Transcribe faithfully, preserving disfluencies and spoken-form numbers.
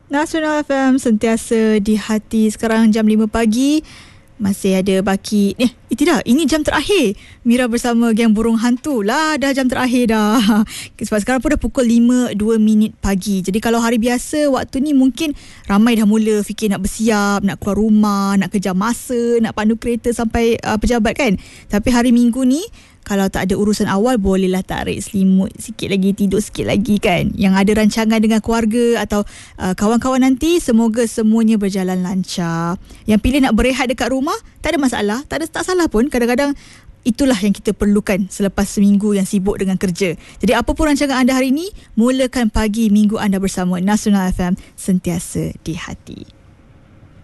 Nasional F M sentiasa di hati. Sekarang jam lima pagi. Masih ada baki. Eh, eh tidak, ini jam terakhir Mira bersama Geng Burung Hantu lah. Dah jam terakhir dah. Sebab sekarang pun dah pukul lima dua minit pagi. Jadi kalau hari biasa waktu ni mungkin ramai dah mula fikir nak bersiap, nak keluar rumah, nak kejar masa, nak pandu kereta sampai uh, pejabat kan. Tapi hari Minggu ni kalau tak ada urusan awal, bolehlah tarik selimut sikit lagi, tidur sikit lagi kan. Yang ada rancangan dengan keluarga atau uh, kawan-kawan nanti, semoga semuanya berjalan lancar. Yang pilih nak berehat dekat rumah, tak ada masalah, tak ada tak salah pun. Kadang-kadang itulah yang kita perlukan selepas seminggu yang sibuk dengan kerja. Jadi apa pun rancangan anda hari ini, mulakan pagi minggu anda bersama Nasional F M, sentiasa di hati.